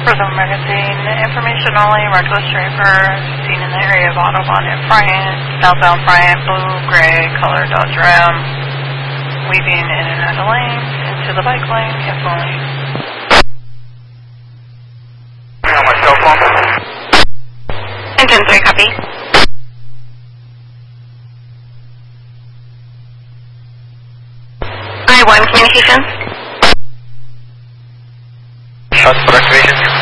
Prism Magazine, information only, reckless driver, seen in the area of Autobahn at Bryant, southbound Bryant, blue, gray, color Dodge Ram, weaving in and out of lanes, into the bike lane, cancel lane. On my cell phone. And 10-3, copy. I-1 communications. Suspect activation.